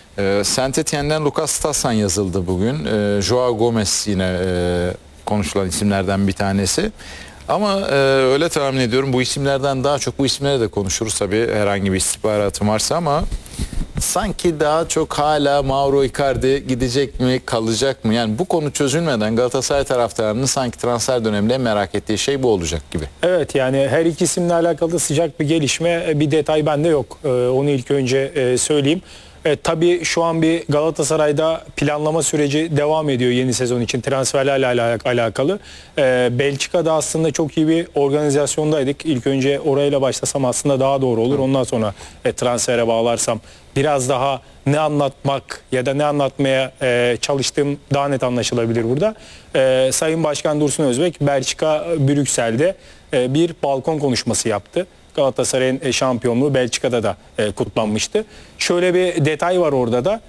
Saint Etienne'den Lucas Tassan yazıldı bugün. Joao Gomez yine konuşulan isimlerden bir tanesi. Ama öyle tahmin ediyorum, bu isimlerden daha çok bu isimleri de konuşuruz tabii, herhangi bir istihbaratım varsa, ama sanki daha çok hala Mauro Icardi gidecek mi, kalacak mı? Yani bu konu çözülmeden Galatasaray taraftarının sanki transfer döneminde en merak ettiği şey bu olacak gibi. Evet, yani her iki isimle alakalı sıcak bir gelişme, bir detay bende yok. Onu ilk önce söyleyeyim. Tabii şu an bir Galatasaray'da planlama süreci devam ediyor yeni sezon için transferlerle alakalı. Belçika'da aslında çok iyi bir organizasyondaydık. İlk önce orayla başlasam aslında daha doğru olur. Ondan sonra transfere bağlarsam biraz daha ne anlatmak ya da ne anlatmaya çalıştığım daha net anlaşılabilir burada. Sayın Başkan Dursun Özbek Belçika Brüksel'de bir balkon konuşması yaptı. Galatasaray'ın şampiyonluğu Belçika'da da kutlanmıştı. Şöyle bir detay var orada da.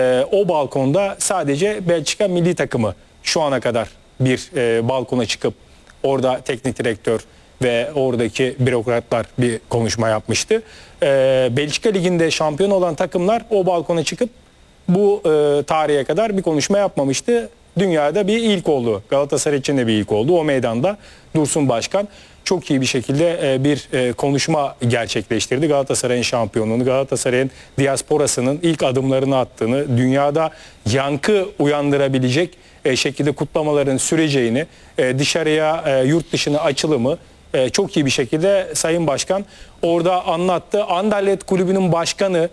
O balkonda sadece Belçika milli takımı şu ana kadar bir balkona çıkıp orada teknik direktör ve oradaki bürokratlar bir konuşma yapmıştı. Belçika Ligi'nde şampiyon olan takımlar o balkona çıkıp bu tarihe kadar bir konuşma yapmamıştı. Dünyada bir ilk oldu. Galatasaray için de bir ilk oldu. O meydanda Dursun Başkan çok iyi bir şekilde bir konuşma gerçekleştirdi. Galatasaray'ın şampiyonluğunu, Galatasaray'ın diasporasının ilk adımlarını attığını, dünyada yankı uyandırabilecek şekilde kutlamaların süreceğini, dışarıya, yurt dışına açılımı çok iyi bir şekilde Sayın Başkan orada anlattı. Anderlecht Kulübü'nün başkanı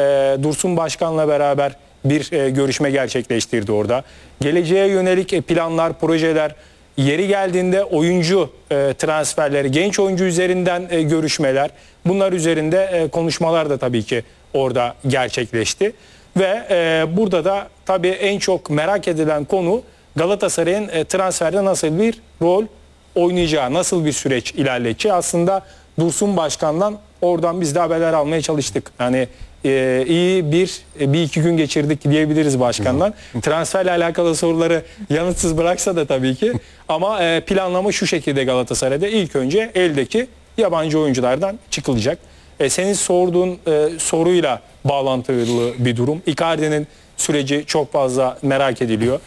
Dursun Başkan'la beraber bir görüşme gerçekleştirdi orada. Geleceğe yönelik planlar, projeler, yeri geldiğinde oyuncu transferleri, genç oyuncu üzerinden görüşmeler, bunlar üzerinde konuşmalar da tabii ki orada gerçekleşti. Ve burada da tabii en çok merak edilen konu Galatasaray'ın transferde nasıl bir rol oynayacağı, nasıl bir süreç ilerleyeceği. Aslında Dursun Başkan'dan oradan biz de haberler almaya çalıştık. Yani iyi bir iki gün geçirdik diyebiliriz başkandan. Transferle alakalı soruları yanıtsız bıraksa da tabii ki. Ama planlama şu şekilde Galatasaray'da. İlk önce eldeki yabancı oyunculardan çıkılacak. Senin sorduğun soruyla bağlantılı bir durum. Icardi'nin süreci çok fazla merak ediliyor.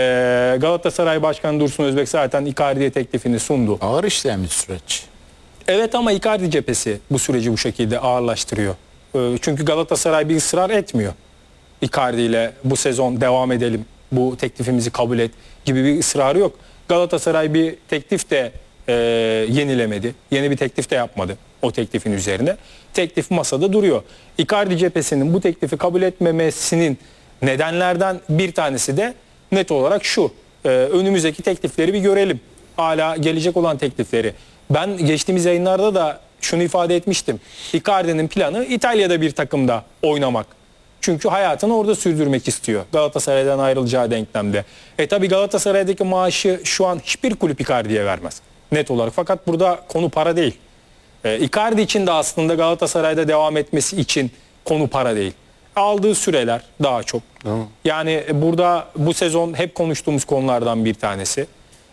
Galatasaray Başkanı Dursun Özbek zaten Icardi'ye teklifini sundu. Ağır işleyen bir süreç. Evet, ama Icardi cephesi bu süreci bu şekilde ağırlaştırıyor. Çünkü Galatasaray bir ısrar etmiyor. Icardi ile bu sezon devam edelim, bu teklifimizi kabul et gibi bir ısrarı yok. Galatasaray bir teklif de yenilemedi. Yeni bir teklif de yapmadı o teklifin üzerine. Teklif masada duruyor. Icardi cephesinin bu teklifi kabul etmemesinin nedenlerden bir tanesi de net olarak şu. Önümüzdeki teklifleri bir görelim. Hala gelecek olan teklifleri. Ben geçtiğimiz yayınlarda da şunu ifade etmiştim. Icardi'nin planı İtalya'da bir takımda oynamak. Çünkü hayatını orada sürdürmek istiyor. Galatasaray'dan ayrılacağı denklemde. Tabii Galatasaray'daki maaşı şu an hiçbir kulüp Icardi'ye vermez. Net olarak. Fakat burada konu para değil. Icardi için de aslında Galatasaray'da devam etmesi için konu para değil. Aldığı süreler daha çok. Tamam. Yani burada bu sezon hep konuştuğumuz konulardan bir tanesi.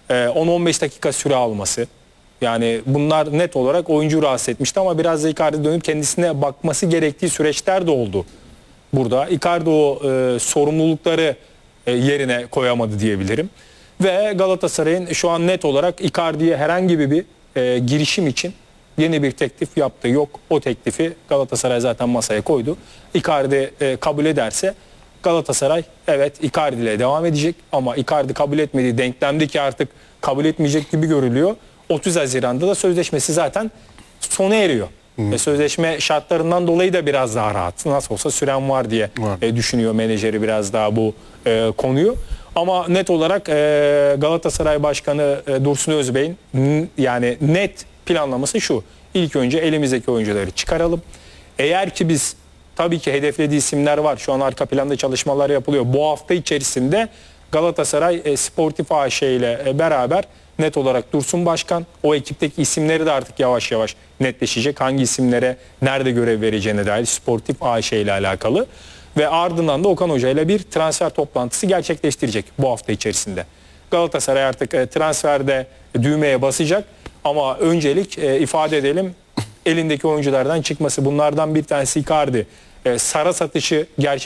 10-15 dakika süre alması. Yani bunlar net olarak oyuncu rahatsız etmişti, ama biraz da Icardi dönüp kendisine bakması gerektiği süreçler de oldu burada. Icardi o sorumlulukları yerine koyamadı diyebilirim. Ve Galatasaray'ın şu an net olarak Icardi'ye herhangi bir girişim için yeni bir teklif yaptığı yok. O teklifi Galatasaray zaten masaya koydu. Icardi kabul ederse Galatasaray evet Icardi ile devam edecek, ama Icardi kabul etmediği denklemdeki artık kabul etmeyecek gibi görülüyor. 30 Haziran'da da sözleşmesi zaten sona eriyor. Sözleşme şartlarından dolayı da biraz daha rahat. Nasıl olsa süren var diye düşünüyor menajeri biraz daha bu konuyu. Ama net olarak Galatasaray Başkanı Dursun Özbek'in yani net planlaması şu. İlk önce elimizdeki oyuncuları çıkaralım. Eğer ki biz, tabii ki hedeflediği isimler var. Şu an arka planda çalışmalar yapılıyor. Bu hafta içerisinde Galatasaray Sportif AŞ ile beraber net olarak Dursun Başkan, o ekipteki isimleri de artık yavaş yavaş netleşecek. Hangi isimlere nerede görev vereceğine dair Sportif AŞ ile alakalı. Ve ardından da Okan Hoca ile bir transfer toplantısı gerçekleştirecek bu hafta içerisinde. Galatasaray artık transferde düğmeye basacak, ama öncelik ifade edelim elindeki oyunculardan çıkması. Bunlardan bir tanesi Icardi. Sara satışı